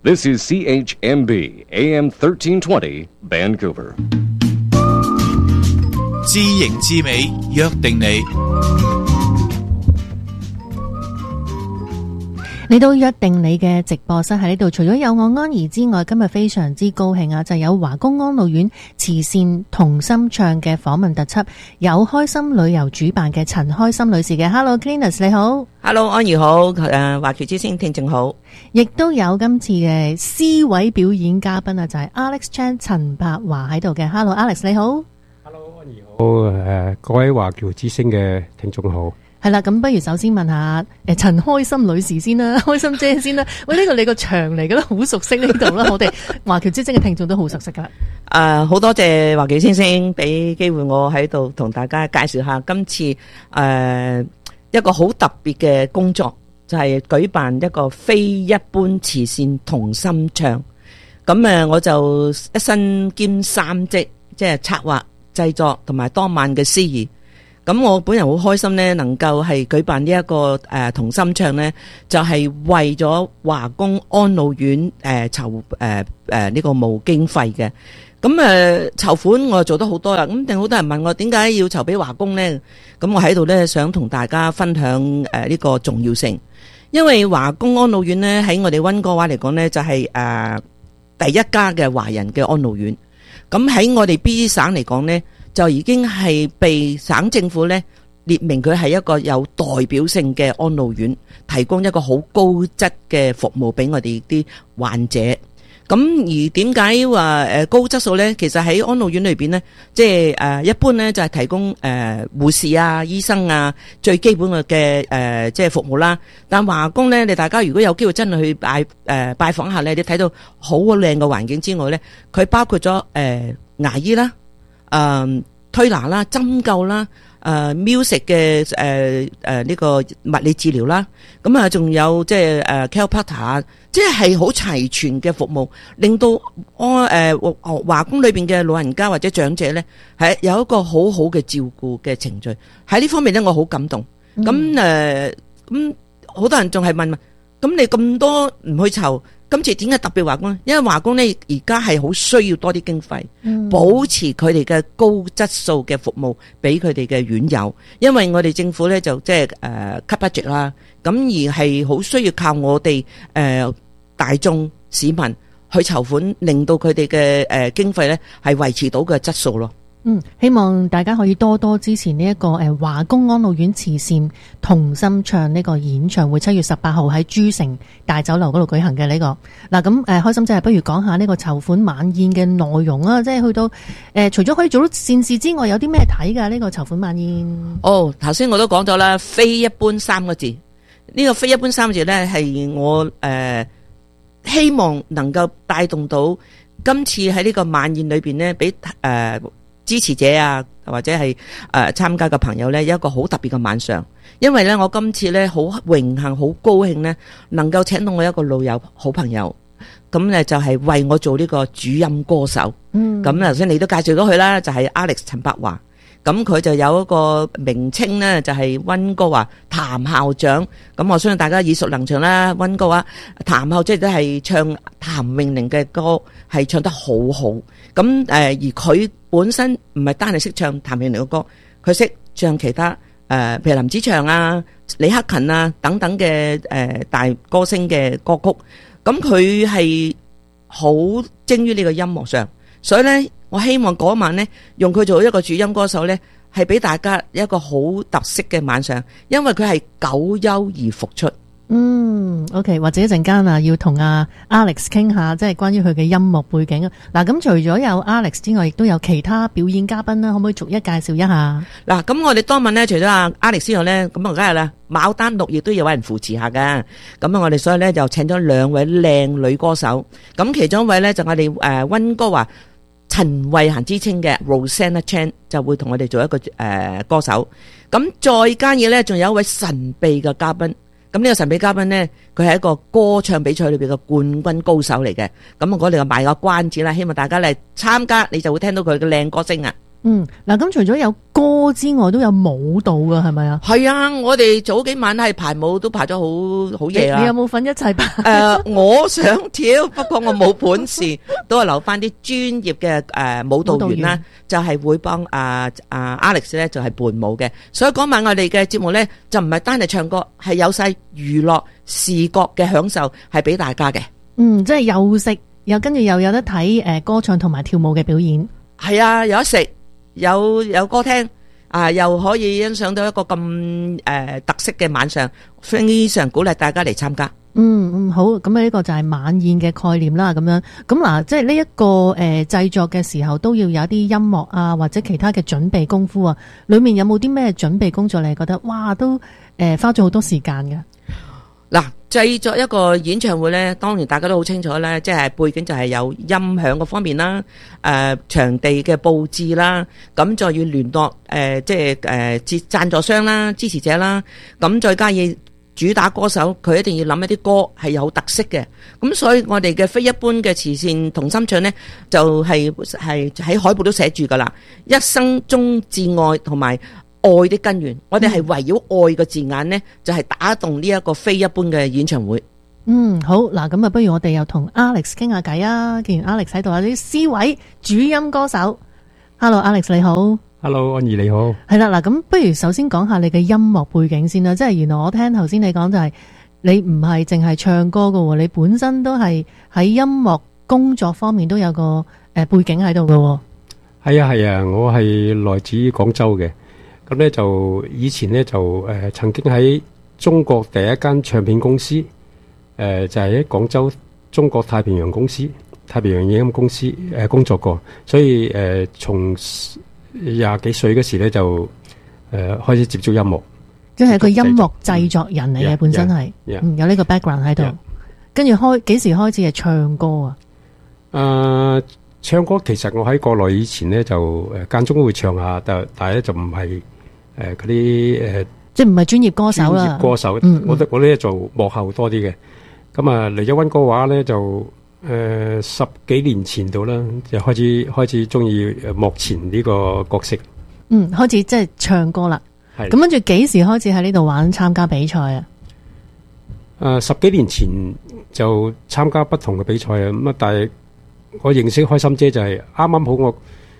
This is CHMB AM 1320 Vancouver。 知形知美，約定你。 嚟到約定你嘅直播室喺呢度，除咗有我安怡之外，今日非常之高興啊！就有華工安老院慈善同心唱嘅訪問特輯，有開心旅遊主辦嘅陳開心女士嘅。Hello，Cleaners 你好。 Hello， 安怡好。華僑之聲聽眾好。 亦都有今次嘅 C 位表演嘉賓啊，就係 Alex Chan 陳柏華喺度嘅。Hello，Alex 你好。 Hello， 安怡好。各位華僑之聲嘅聽眾好。 係啦，咁不如首先問下陳開心女士先啦，開心姐先啦。喂，呢個你個場嚟嘅啦，好熟悉呢度啦，我哋華僑之聲嘅聽眾都好熟悉噶啦。 好多謝華僑先生俾機會我喺度同大家介紹下今次一個好特別嘅工作，就係舉辦一個非一般慈善同心唱。咁我就一身兼三職，即係策劃、製作同埋當晚嘅司儀。咁我本人好開心呢，能夠係舉辦呢一個同心唱呢，就係為咗華工安老院籌呢個募經費嘅。咁籌款我做得好多啦，咁定好多人問我點解要籌俾華工呢？咁我喺度呢，想同大家分享呢個重要性，因為華工安老院呢，喺我哋溫哥華嚟講呢，就係第一家嘅華人嘅安老院。咁喺我哋 BC 省嚟講呢，就已經係被省政府咧列明佢係一個有代表性嘅安老院，提供一個好高質嘅服務俾我哋啲患者。咁而點解話高質素咧？其實喺安老院裏邊咧，即係一般咧就係提供護士啊、醫生啊最基本嘅即係服務啦。但華工咧，你大家如果有機會真係去拜訪下咧，你睇到好靚嘅環境之外咧，佢包括咗牙醫啦。推拿啦、針灸啦、music 嘅呢個物理治療啦，咁啊仲有即係chiropractor，即係好齊全嘅服務，令到華工裏邊嘅老人家或者長者咧係有一個好好嘅照顧嘅程序。喺呢方面咧，我好感動。咁咁好多人仲係問，咁你咁多唔去籌？今次點解特別華工呢？因為華工呢而家係好需要多啲經費，保持佢哋嘅高質素嘅服務俾佢哋嘅院友。因為我哋政府呢就即係cut budget啦，咁而係好需要靠我哋大眾市民去籌款，令到佢哋嘅經費呢係維持到嘅質素咯。 希望大家可以多多支持呢一個華工安老院慈善同心唱呢個演唱會，7月18號喺珠城大酒樓嗰度舉行嘅呢個。嗱咁開心姐不如講下呢個籌款晚宴嘅內容啊，即係去到除咗可以做到善事之外，有啲咩睇㗎呢個籌款晚宴？頭先我都講咗啦，非一般三個字。呢個非一般三個字呢，係我希望能夠帶動到今次喺呢個晚宴裏邊呢，俾支持者啊，或者係參加嘅朋友呢，有一個好特別嘅晚上。因為呢，我今次呢，好榮幸、好高興呢，能夠請到我一個老友、好朋友，咁呢就係為我做呢個主音歌手。咁頭先你都介紹咗佢啦，就係 Alex 陳柏華。咁佢就有一個名稱呢，就係溫哥華譚校長。咁我相信大家耳熟能詳啦，溫哥華譚校長都係唱譚詠麟嘅歌，係唱得好好。咁而佢本身唔係單係識唱譚詠麟嘅歌，佢識唱其他譬如林子祥啊、李克勤啊等等嘅大歌星嘅歌曲。咁佢係好精於呢個音樂上，所以呢，我希望嗰晚呢，用佢做一個主音歌手呢，係俾大家一個好特色嘅晚上，因為佢係久休而復出。 OK， 或者一陣間要同阿 Alex 傾下，即係關於佢嘅音樂背景啊。嗱，咁除咗有 Alex 之外，亦都有其他表演嘉賓啦，可唔可以逐一介紹一下？ 嗱，咁我哋當晚呢，除咗阿 Alex 之外呢，咁啊梗係啦，牡丹綠亦都有人扶持下㗎。咁我哋所以呢，就請咗2位靚女歌手。咁其中一位呢，就我哋溫哥華陳慧嫻之稱嘅 Rosanna Chan 就會同我哋做一個歌手。咁再加嘢呢，仲有一位神秘嘅嘉賓。咁呢個神秘嘉賓呢，佢係一個歌唱比賽裏邊嘅冠軍高手嚟嘅。咁我哋就賣個關子啦，希望大家嚟參加，你就會聽到佢嘅靚歌聲啊！ 嗱，咁除咗有歌之外，都有舞蹈噶，係咪啊？ 係啊，我哋早幾晚係排舞都排咗好夜啊。 你有冇份一齊排？ 我想跳，不過我冇本事，都係留翻啲專業嘅舞蹈員啦，就係會幫Alex 咧就係伴舞嘅。所以嗰晚我哋嘅節目咧就唔係單係唱歌，係有晒娛樂視覺嘅享受，係俾大家嘅。 即係又食又跟住又有得睇歌唱同埋跳舞嘅表演。係啊，有得食。有歌聽又可以欣賞到一個咁特色嘅晚上，非常鼓勵大家嚟參加。 好，咁呢個就係晚宴嘅概念啦。咁樣咁嗱，即係呢一個製作嘅時候都要有啲音樂啊，或者其他嘅準備功夫啊。裏面有冇啲咩準備工作你覺得哇都花咗好多時間嘅？ 嗱，製作一個演唱會咧，當然大家都好清楚咧，即係背景就係有音響嗰方面啦，場地嘅佈置啦，咁再要聯絡即係贊助商啦、支持者啦，咁再加以主打歌手，佢一定要諗一啲歌係有特色嘅，咁所以我哋嘅非一般嘅慈善同心唱咧，就係喺海報都寫住噶啦，一生中至愛同埋愛的根源，我哋係圍繞愛嘅字眼呢，就係打動呢一個非一般嘅演唱會。 好嗱，咁啊，不如我哋又同 Alex 傾下偈啊！既然 Alex 喺度，有啲 C 位主音歌手。Hello Alex 你好。 Hello 安怡你好。 係啦，嗱，咁不如首先講下你嘅音樂背景先啦。即係原來我聽頭先你講就係你唔係淨係唱歌噶，你本身都係喺音樂工作方面都有個背景喺度噶。 係啊，我係來自廣州嘅。咁咧就以前咧就曾經喺中國第一間唱片公司就係喺廣州中國太平洋影音公司工作過，所以從20幾歲嗰時咧就開始接觸音樂， 即係個音樂製作人嚟嘅，本身係有呢個 background 喺度。跟住幾時開始係唱歌啊？ 唱歌其實我喺國內以前咧就間中會唱下，但係咧就唔係。嗰啲即係唔係專業歌手啦。 專業歌手，我咧做幕後多啲嘅。咁啊嚟咗溫哥華咧就10幾年前度啦，就開始中意幕前呢個角色。 開始即係唱歌啦。係。咁跟住幾時開始喺呢度參加比賽啊 ？10幾年前就參加不同嘅比賽啊。咁啊，但係我認識開心姐就係啱啱好我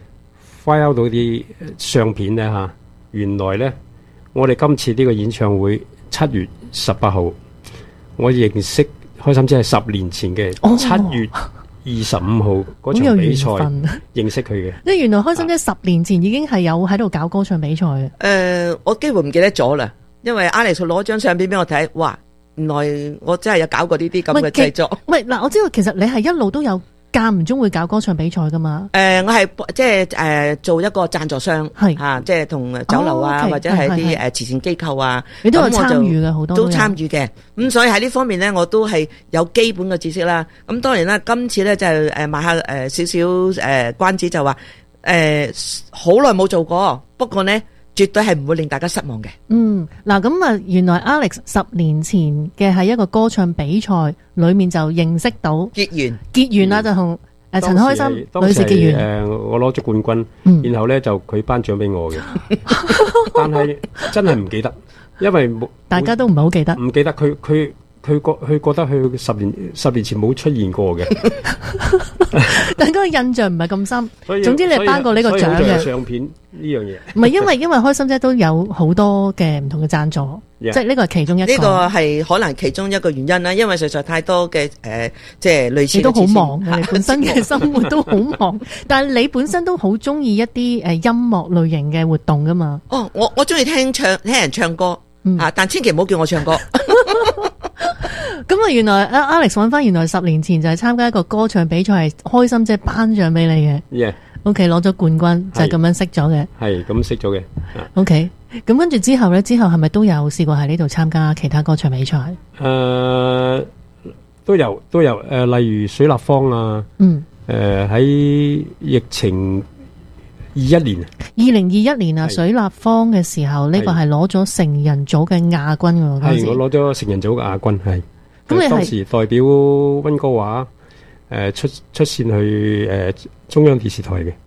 file 到啲相片咧吓。原來咧，我哋今次呢個演唱會7月18號，我認識開心姐係10年前嘅7月25號嗰場比賽認識佢嘅。 即係原來開心姐10年前已經係有喺度搞歌唱比賽嘅。 我幾乎唔記得咗啦，因為 Alex 攞張相片俾我睇，哇！原來我真係有搞過呢啲咁嘅製作。喂， 嗱，我知道其實你係一路都有。間唔中會搞歌唱比賽噶嘛？ 我係即係做一個贊助商，係即係同酒樓或者係啲慈善機構啊， 你都有參與嘅，好多都參與嘅。咁所以喺呢方面咧，我都係有基本嘅知識啦。咁當然啦，今次咧就賣下少少關子，就話好耐冇做過，不過呢，絕對係唔會令大家失望嘅。 嗱咁啊，原來 Alex 10年前嘅係一個歌唱比賽裏面就認識到結緣啦，就同陳開心女士結緣。 我攞咗冠軍，然後咧就佢頒獎俾我嘅，但係真係唔記得，因為大家都唔係好記得， 唔記得佢覺得佢10年前冇出現過嘅， 但係嗰個印象唔係咁深。總之你頒過呢個獎嘅相片呢樣嘢， 唔係因為開心姐都有好多嘅唔同嘅贊助，即係呢個係其中一個。 呢個係可能其中一個原因啦，因為實在太多嘅即係類似。 你都好忙嘅，你本身嘅生活都好忙，但係你本身都好中意一啲音樂類型嘅活動噶嘛？ 哦，我中意聽人唱歌但千祈唔好叫我唱歌。 咁啊，原來 Alex 揾翻原來10年前就係參加一個歌唱比賽，係開心姐頒獎俾你嘅。OK， 攞咗冠軍就係咁樣識咗嘅。係咁識咗嘅。 OK，咁跟住之後咧，係咪都有試過喺呢度參加其他歌唱比賽？ 都有例如水立方啊。喺疫情 2021年啊，水立方嘅時候，呢個係攞咗成人組嘅亞軍喎。 係我攞咗成人組嘅亞軍，係。咁你當時代表溫哥華出線去中央電視台嘅。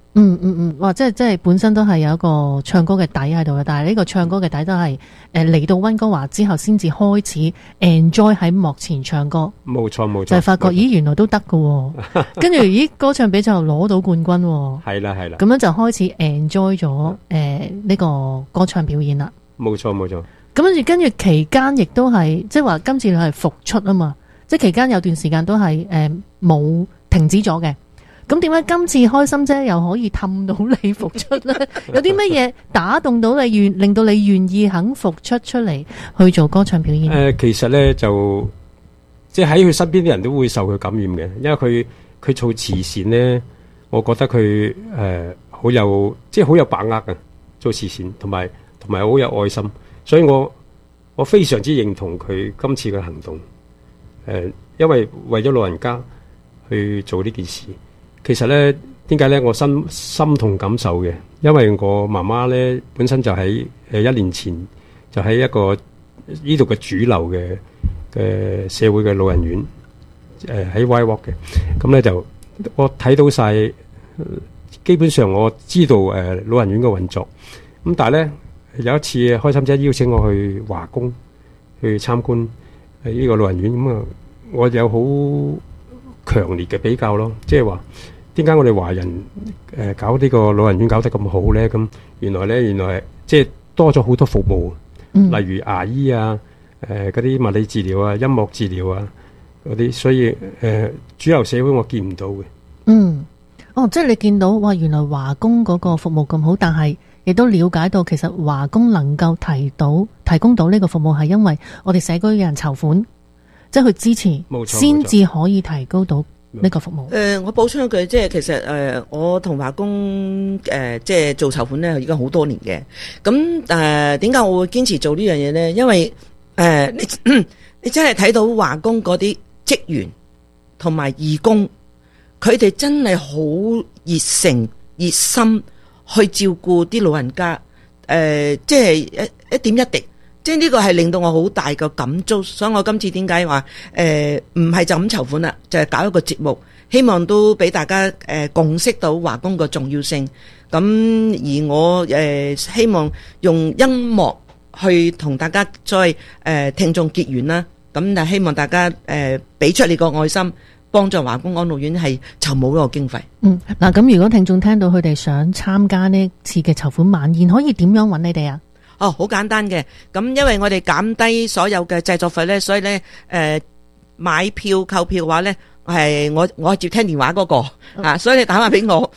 哇！即係本身都係有一個唱歌嘅底喺度嘅，但係呢個唱歌嘅底都係嚟到溫哥華之後先至開始 enjoy 喺幕前唱歌。 冇錯， 就係發覺咦原來都得㗎，跟住咦歌唱比賽攞到冠軍， 係啦， 咁樣就開始 enjoy 咗呢個歌唱表演啦。 冇錯。 咁跟住期間亦都係即係話今次你係復出啊嘛，即係期間有段時間都係冇停止咗嘅。咁點解今次開心姐又可以氹到你復出咧？有啲乜嘢打動到你令到你願意肯復出嚟去做歌唱表演？ 其實咧就即係喺佢身邊啲人都會受佢感染嘅，因為佢做慈善咧，我覺得佢好有把握嘅做慈善，同埋好有愛心，所以我非常之認同佢今次嘅行動。因為為咗老人家去做呢件事。其實咧，點解咧？我心同感受嘅，因為我媽媽咧本身就喺1年前就喺一個呢度嘅主流嘅社會嘅老人院喺 Y Walk 嘅，咁咧就我睇到晒，基本上我知道老人院嘅運作。咁但係咧有一次開心姐邀請我去華工去參觀呢個老人院，咁啊我有好強烈嘅比較咯，即係話點解我哋華人搞呢個老人院搞得咁好咧？咁原來即係多咗好多服務，例如牙醫啊、嗰啲物理治療啊、音樂治療啊嗰啲，所以主流社會我見唔到嘅。 即係你見到哇，原來華工嗰個服務咁好，但係亦都了解到其實華工能夠提供到呢個服務係因為我哋社區嘅人籌款。即係去支持，先至可以提高到呢個服務。 我補充一句，即係其實我同華工即係做籌款咧，已經好多年嘅。咁點解我會堅持做呢樣嘢咧？因為你真係睇到華工嗰啲職員同埋義工，佢哋真係好熱誠、熱心去照顧啲老人家。即係一點一滴。即係呢個係令到我好大嘅感觸，所以我今次點解話唔係就咁籌款啦，就係搞一個節目，希望都俾大家共識到華工嘅重要性。咁而我希望用音樂去同大家再聽眾結緣啦。咁就希望大家俾出你個愛心，幫助華工安老院係籌募嗰個經費。 嗱，咁如果聽眾聽到佢哋想參加呢次嘅籌款晚宴，可以點樣揾你哋啊？ 好簡單嘅，咁因為我哋減低所有嘅製作費咧，所以咧買票購票嘅話咧，係我係接聽電話嗰個所以你打話俾我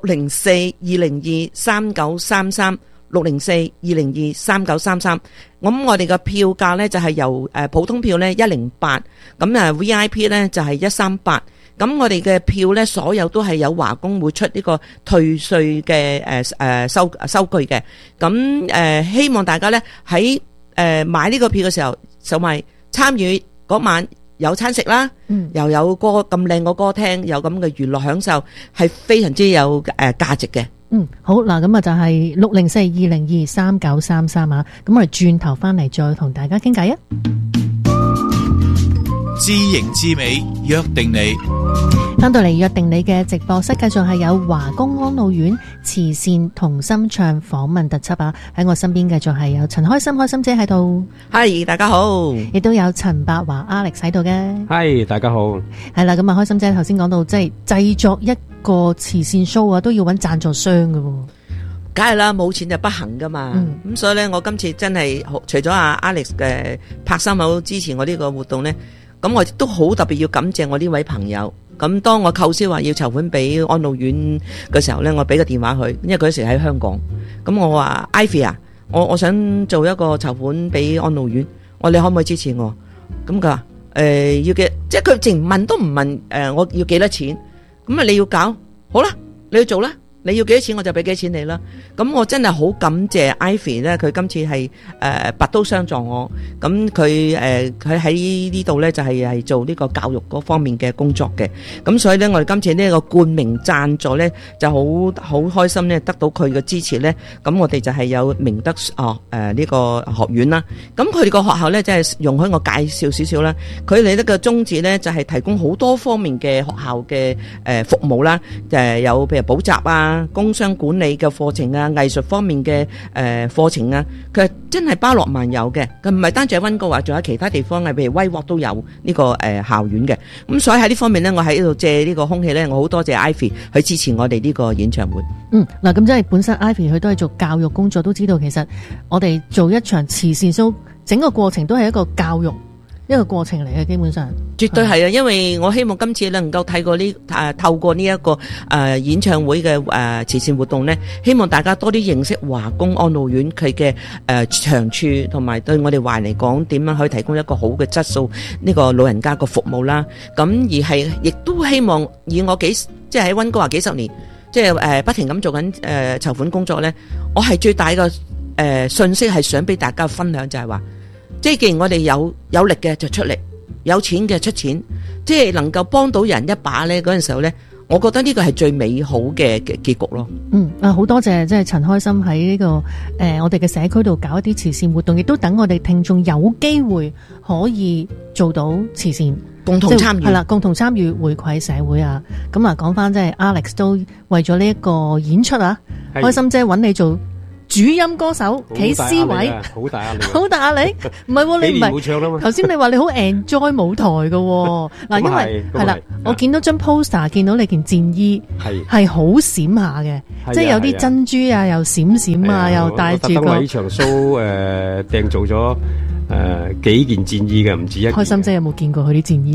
604-202-3933 604-202-3933。咁我哋嘅票價咧就係由普通票咧108，咁VIP 咧就係138。咁我哋嘅票咧，所有都係有華工會出呢個退稅嘅收據嘅。咁希望大家咧喺買呢個票嘅時候，就咪參與嗰晚有餐食啦，又有歌咁靚個歌聽，有咁嘅娛樂享受，係非常之有價值嘅。 好嗱，咁啊就係604-202-3933啊。咁我哋轉頭翻嚟再同大家傾偈啊。 知形知美，約定你。 翻到嚟約定你嘅直播室，繼續係有華工安老院慈善同心唱訪問特輯啊！喺我身邊繼續係有陳開心姐喺度。 係，大家好。亦都有陳百華 Alex 喺度嘅。 係，大家好。 係啦，咁啊，開心姐頭先講到，即係製作一個慈善 show 啊，都要揾贊助商㗎喎。 梗係啦，冇錢就不行噶嘛。咁所以咧，我今次真係除咗阿 Alex 嘅拍心口支持我呢個活動咧，咁我都好特別要感謝我呢位朋友。咁當我構思話要籌款俾安老院嘅時候咧，我俾個電話佢，因為佢嗰時喺香港。咁我話 Ivy 啊，我想做一個籌款俾安老院，我你可唔可以支持我？咁佢話要嘅，即係佢淨問都唔問我要幾多錢？咁啊你要搞好啦，你去做啦。你要幾多錢我就俾幾多錢你啦。咁我真係好感謝 Ivy 咧，佢今次係拔刀相助我。咁佢喺呢度咧就係做呢個教育嗰方面嘅工作嘅。咁所以咧我哋今次呢個冠名贊助咧就好開心咧，得到佢嘅支持咧。咁我哋就係有明德呢個學院啦。咁佢哋個學校咧即係容許我介紹少少啦。佢哋呢個宗旨咧就係提供好多方面嘅學校嘅服務啦。有譬如補習啊。 啊、工商管理嘅課程啊、藝術方面嘅課程啊，佢真係包羅萬有嘅。佢唔係單止喺溫哥華，仲有其他地方譬如威沃都有呢個校院嘅。咁所以喺呢方面呢，我喺度借呢個空氣呢，我好多謝 Ivy 去支持我哋呢個演唱會。 嗱，咁即係本身 Ivy 佢都係做教育工作，都知道其實我哋做一場慈善 show，整個過程都係一個教育一個過程嚟嘅，基本上絕對係啊！因為我希望今次能夠透過呢一個演唱會嘅慈善活動呢，希望大家多啲認識華工安老院佢嘅長處，同埋對我哋華人嚟講點樣可以提供一個好嘅質素呢個老人家個服務啦。咁而係亦都希望以我即係喺溫哥華幾十年，即係不停咁做緊籌款工作呢，我係最大嘅信息係想俾大家分享，就係話，即係既然我哋有力嘅就出力，有錢嘅出錢，即係能夠幫到人一把咧，嗰陣時候咧，我覺得呢個係最美好嘅結局咯。 好多謝即係陳開心喺呢個我哋嘅社區度搞一啲慈善活動，亦都等我哋聽眾有機會可以做到慈善， 共同參與， 係啦，共同參與回饋社會啊。咁啊，講翻即係 Alex 都為咗呢一個演出啊，開心姐揾你做主音歌手，企 C 位， 好大壓力， 好大壓力。唔係喎，你唔係頭先你話你好 enjoy 舞台嘅喎。嗱，因為係啦，我見到張 poster， 見到你件戰衣係好閃下嘅，即係有啲珍珠啊，又閃閃啊，又帶住個。我特登為呢場 show 訂做咗幾件戰衣嘅，唔止一件。開心姐有冇見過佢啲戰衣？